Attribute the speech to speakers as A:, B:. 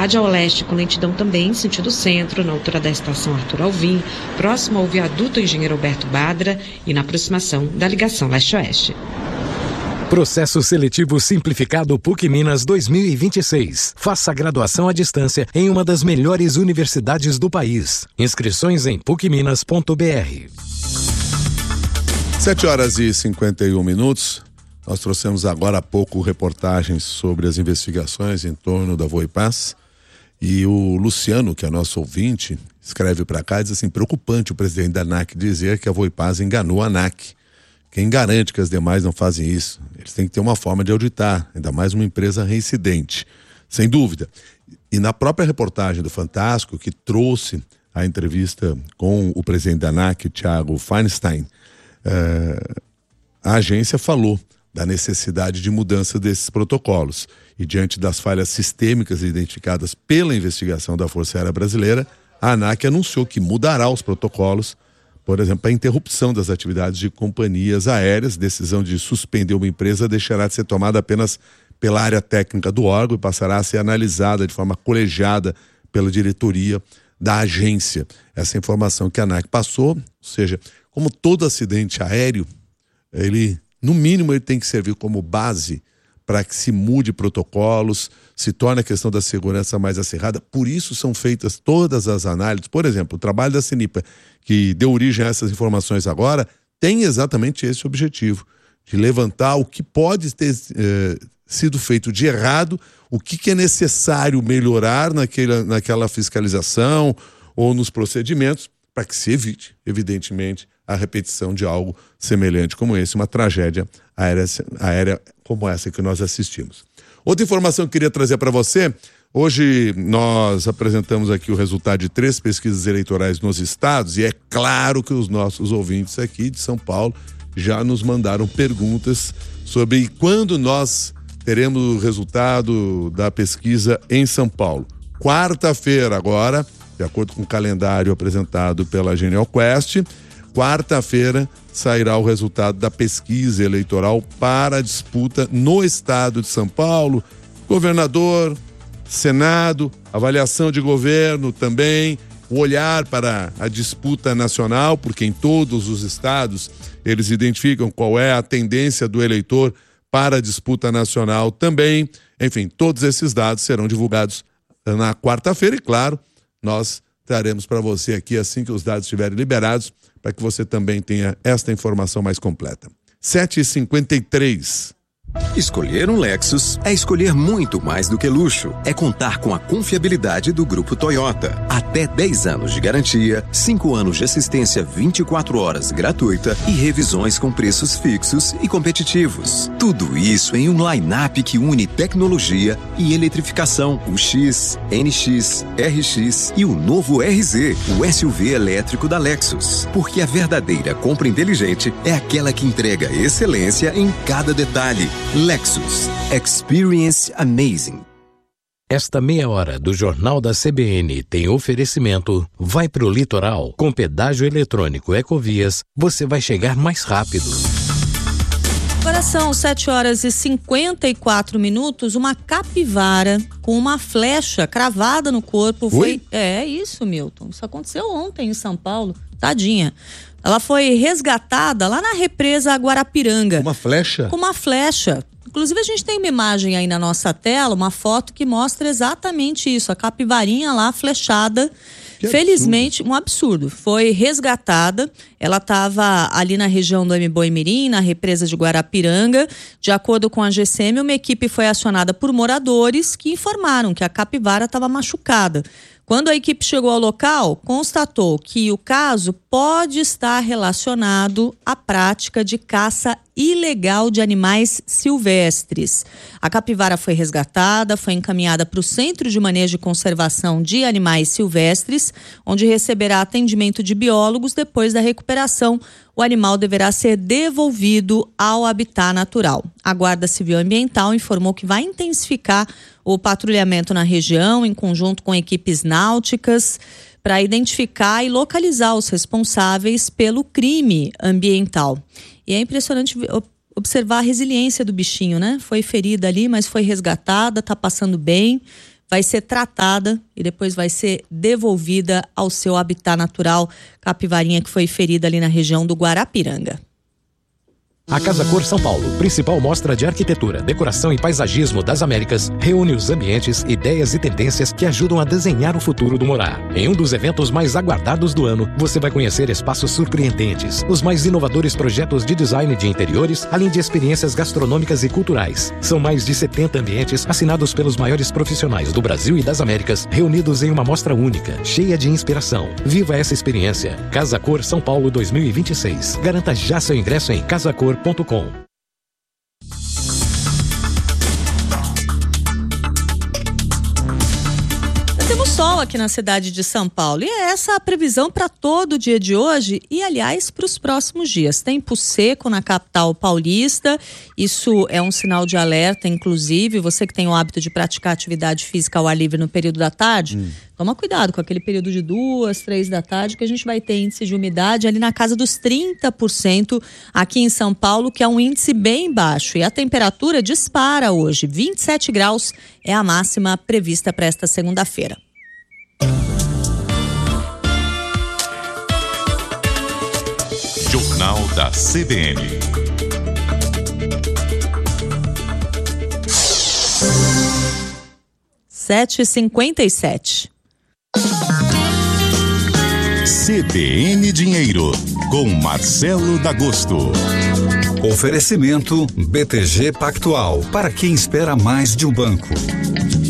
A: Radial Leste com lentidão também, sentido centro, na altura da estação Arthur Alvim, próximo ao viaduto Engenheiro Alberto Badra e na aproximação da ligação leste-oeste.
B: Processo seletivo simplificado PUC Minas 2026. Faça a graduação à distância em uma das melhores universidades do país. Inscrições em pucminas.br.
C: 7h51. Nós trouxemos agora há pouco reportagens sobre as investigações em torno da Voipaz. E o Luciano, que é nosso ouvinte, escreve para cá e diz assim: preocupante o presidente da ANAC dizer que a Voipaz enganou a ANAC. Quem garante que as demais não fazem isso? Eles têm que ter uma forma de auditar, ainda mais uma empresa reincidente, sem dúvida. E na própria reportagem do Fantástico, que trouxe a entrevista com o presidente da ANAC, Thiago Feinstein, a agência falou da necessidade de mudança desses protocolos. E diante das falhas sistêmicas identificadas pela investigação da Força Aérea Brasileira, a ANAC anunciou que mudará os protocolos. Por exemplo, a interrupção das atividades de companhias aéreas, decisão de suspender uma empresa deixará de ser tomada apenas pela área técnica do órgão e passará a ser analisada de forma colegiada pela diretoria da agência. Essa informação que a ANAC passou, ou seja, como todo acidente aéreo, no mínimo ele tem que servir como base para que se mude protocolos, se torne a questão da segurança mais acirrada. Por isso são feitas todas as análises. Por exemplo, o trabalho da CENIPA, que deu origem a essas informações agora, tem exatamente esse objetivo, de levantar o que pode ter sido feito de errado, o que é necessário melhorar naquela fiscalização ou nos procedimentos, para que se evite, evidentemente, a repetição de algo semelhante como esse, uma tragédia aérea como essa que nós assistimos. Outra informação que eu queria trazer para você: hoje nós apresentamos aqui o resultado de 3 pesquisas eleitorais nos estados, e é claro que os nossos ouvintes aqui de São Paulo já nos mandaram perguntas sobre quando nós teremos o resultado da pesquisa em São Paulo. Quarta-feira agora, de acordo com o calendário apresentado pela Genial Quest, quarta-feira sairá o resultado da pesquisa eleitoral para a disputa no estado de São Paulo, governador, Senado, avaliação de governo também, o olhar para a disputa nacional, porque em todos os estados eles identificam qual é a tendência do eleitor para a disputa nacional também. Enfim, todos esses dados serão divulgados na quarta-feira e, claro, nós traremos para você aqui assim que os dados estiverem liberados, para que você também tenha esta informação mais completa. 7h53.
D: Escolher um Lexus é escolher muito mais do que luxo. É contar com a confiabilidade do Grupo Toyota. Até 10 anos de garantia, 5 anos de assistência 24 horas gratuita e revisões com preços fixos e competitivos. Tudo isso em um line-up que une tecnologia e eletrificação. O X, NX, RX e o novo RZ, o SUV elétrico da Lexus. Porque a verdadeira compra inteligente é aquela que entrega excelência em cada detalhe. Lexus. Experience amazing.
B: Esta meia hora do Jornal da CBN tem oferecimento. Vai pro litoral. Com pedágio eletrônico Ecovias, você vai chegar mais rápido.
E: Agora são 7h54. Uma capivara com uma flecha cravada no corpo foi... É isso, Milton. Isso aconteceu ontem em São Paulo. Tadinha. Ela foi resgatada lá na represa Guarapiranga.
C: Uma flecha?
E: Com uma flecha. Inclusive a gente tem uma imagem aí na nossa tela, uma foto que mostra exatamente isso, a capivarinha lá flechada. Felizmente, um absurdo. Foi resgatada, ela estava ali na região do Mboi-mirim, na represa de Guarapiranga. De acordo com a GCM, uma equipe foi acionada por moradores que informaram que a capivara estava machucada. Quando a equipe chegou ao local, constatou que o caso pode estar relacionado à prática de caça ilegal de animais silvestres. A capivara foi resgatada, foi encaminhada para o Centro de Manejo e Conservação de Animais Silvestres, onde receberá atendimento de biólogos. Depois da recuperação, o animal deverá ser devolvido ao habitat natural. A Guarda Civil Ambiental informou que vai intensificar o patrulhamento na região, em conjunto com equipes náuticas, para identificar e localizar os responsáveis pelo crime ambiental. E é impressionante observar a resiliência do bichinho, né? Foi ferida ali, mas foi resgatada, está passando bem, vai ser tratada e depois vai ser devolvida ao seu habitat natural, capivarinha que foi ferida ali na região do Guarapiranga.
B: A Casa Cor São Paulo, principal mostra de arquitetura, decoração e paisagismo das Américas, reúne os ambientes, ideias e tendências que ajudam a desenhar o futuro do morar. Em um dos eventos mais aguardados do ano, você vai conhecer espaços surpreendentes, os mais inovadores projetos de design de interiores, além de experiências gastronômicas e culturais. São mais de 70 ambientes assinados pelos maiores profissionais do Brasil e das Américas, reunidos em uma mostra única, cheia de inspiração. Viva essa experiência. Casa Cor São Paulo 2026. Garanta já seu ingresso em casacor.com.
E: Temos sol aqui na cidade de São Paulo e é essa a previsão para todo o dia de hoje e, aliás, para os próximos dias. Tempo seco na capital paulista, isso é um sinal de alerta, inclusive, você que tem o hábito de praticar atividade física ao ar livre no período da tarde, toma cuidado com aquele período de 2, 3 da tarde que a gente vai ter índice de umidade ali na casa dos 30% aqui em São Paulo, que é um índice bem baixo e a temperatura dispara hoje, 27 graus é a máxima prevista para esta segunda-feira.
F: Jornal da CBN.
E: (7h57)
F: CBN Dinheiro, com Marcelo D'Agosto.
G: Oferecimento BTG Pactual, para quem espera mais de um banco.